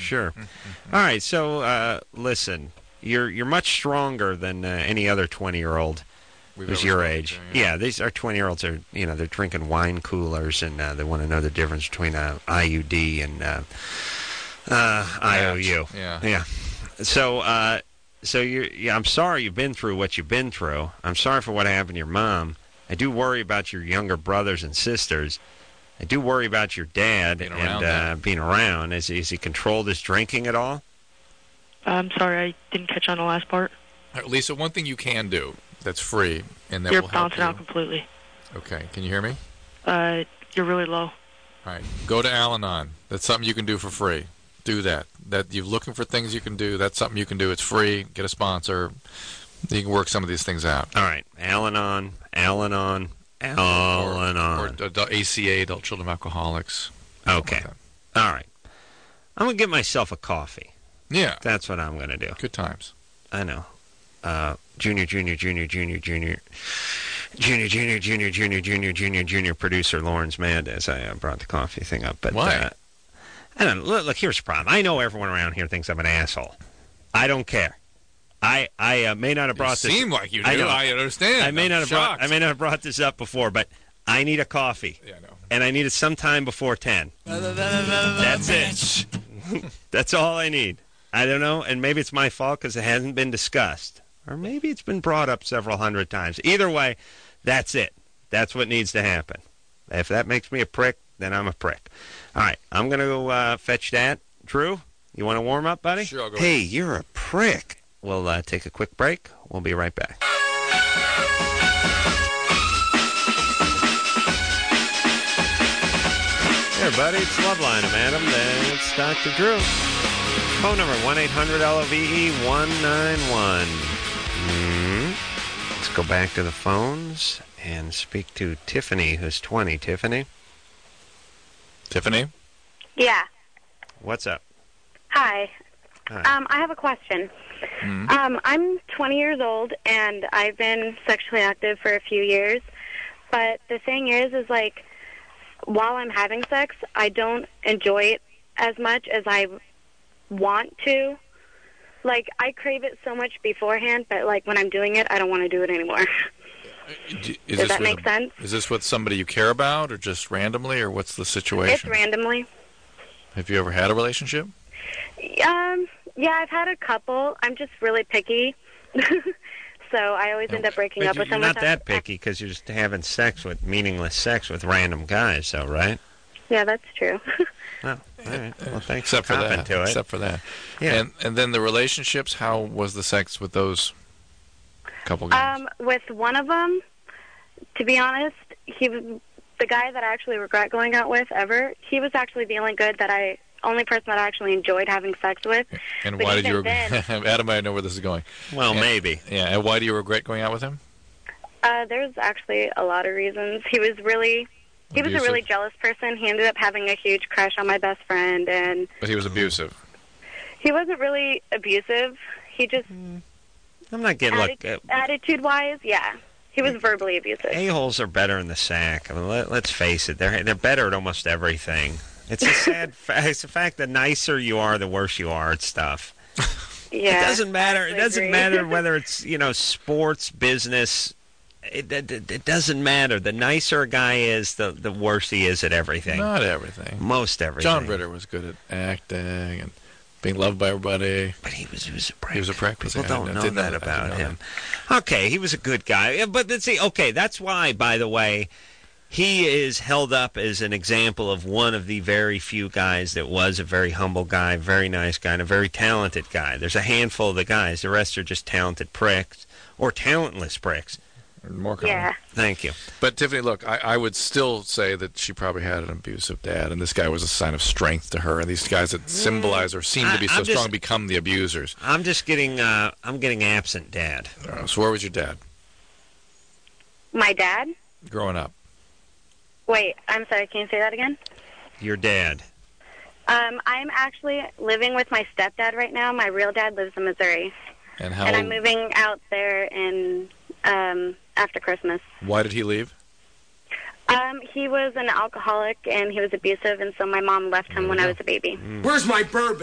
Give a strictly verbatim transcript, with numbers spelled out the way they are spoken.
sure. All right, so uh, listen, you're you're much stronger than uh, any other twenty-year-old who's your age. To, yeah. yeah, these are twenty-year-olds are you know they're drinking wine coolers and uh, they want to know the difference between a I U D and uh, uh, I O U. Yeah. Yeah. So. Uh, So you, yeah, I'm sorry you've been through what you've been through. I'm sorry for what happened to your mom. I do worry about your younger brothers and sisters. I do worry about your dad being and around, uh, being around. Is, is he controlled his drinking at all? I'm sorry, I didn't catch on the last part. Right, Lisa, one thing you can do that's free and that You're will help bouncing you. out completely. Okay, can you hear me? Uh, you're really low. All right, go to Al-Anon. That's something you can do for free. Do that. That you're looking for things you can do. That's something you can do. It's free. Get a sponsor. You can work some of these things out. All right, Al-Anon, Al-Anon, Al-Anon, or, or, or A C A, Adult Children of Alcoholics. Okay. Like All right. I'm gonna get myself a coffee. Yeah. That's what I'm gonna do. Good times. I know. Uh, junior, junior, junior, junior, junior. Junior, junior, junior, junior, junior, junior, junior producer Lawrence Mendez. I uh, brought the coffee thing up, but why? Uh, I don't know. Look, look, here's the problem. I know everyone around here thinks I'm an asshole. I don't care. I I uh, may not have brought you this. Seem like you do. I, know. I understand. I may I'm not have shocked. brought. I may not have brought this up before, but I need a coffee. Yeah, I know. And I need it sometime before ten. That's it. That's all I need. I don't know, and maybe it's my fault because it hasn't been discussed, or maybe it's been brought up several hundred times. Either way, that's it. That's what needs to happen. If that makes me a prick, then I'm a prick. All right, I'm going to go uh, fetch that. Drew, you want to warm up, buddy? Sure, I'll go Hey, ahead. you're a prick. We'll uh, take a quick break. We'll be right back. Hey, everybody, it's Loveline. I'm Adam. That's Doctor Drew. Phone number, one eight hundred L O V E one nine one. Mm-hmm. Let's go back to the phones and speak to Tiffany, who's twenty. Tiffany? Tiffany? Yeah. What's up? Hi. Hi. Um, I have a question. Mm-hmm. Um, I'm twenty years old, and I've been sexually active for a few years. But the thing is, is like, while I'm having sex, I don't enjoy it as much as I want to. Like, I crave it so much beforehand, but, like, when I'm doing it, I don't want to do it anymore. Is Does this that with make a, sense? Is this with somebody you care about, or just randomly, or what's the situation? It's randomly. Have you ever had a relationship? Um, yeah, I've had a couple. I'm just really picky. So I always end up breaking But up with you're someone. not that picky because you're just having sex with, meaningless sex with random guys, though, right? Yeah, that's true. Oh, all right. Well, thanks Except for for copping that. to it. Except for that. Yeah. And and then the relationships. How was the sex with those couple guys? Um, with one of them, to be honest, he was the guy that I actually regret going out with ever. He was actually the only good that I, only person that I actually enjoyed having sex with. and but why did you? even then- Adam, I know where this is going. Well, And- maybe. Yeah. And why do you regret going out with him? Uh, there's actually a lot of reasons. He was really, he was a Abusive? really jealous person. He ended up having a huge crush on my best friend, and But he was abusive. he wasn't really abusive. He just, I'm not getting, look, uh, attitude-wise, yeah. He was verbally abusive. a-holes are better in the sack. I mean, let, let's face it. They're, they're better at almost everything. It's a sad fact. It's a fact the nicer you are, the worse you are at stuff. Yeah, It doesn't matter. It I doesn't agree. matter whether it's, you know, sports, business. It, it, it doesn't matter. The nicer a guy is, the, the worse he is at everything. Not everything. Most everything. John Ritter was good at acting and being loved by everybody. But he was, he was a prick. He was a prick. People I don't didn't- know didn't that know that. I about didn't know him. Okay, he was a good guy. Yeah, but let's see. Okay, that's why, by the way, he is held up as an example of one of the very few guys that was a very humble guy, very nice guy, and a very talented guy. There's a handful of the guys. The rest are just talented pricks or talentless pricks. More common. Yeah. Thank you. But Tiffany, look, I, I would still say that she probably had an abusive dad, and this guy was a sign of strength to her. And these guys that symbolize or seem to be I- so I'm just- strong become the abusers. I'm just getting, uh, I'm getting absent, Dad. Uh, so where was your dad My dad? growing up? Wait, I'm sorry, can you say that again? Your dad. Um, I'm actually living with my stepdad right now. My real dad lives in Missouri. And how? And I'm moving out there in um, after Christmas. Why did he leave? Um, he was an alcoholic, and he was abusive, and so my mom left him when I was a baby. Where's my bourbon?